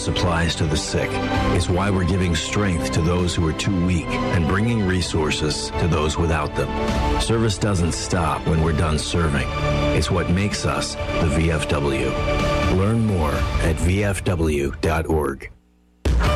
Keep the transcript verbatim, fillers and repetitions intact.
supplies to the sick. It's why we're giving strength to those who are too weak and bringing resources to those without them. Service doesn't stop when we're done serving. It's what makes us the V F W. Learn more at V F W dot org.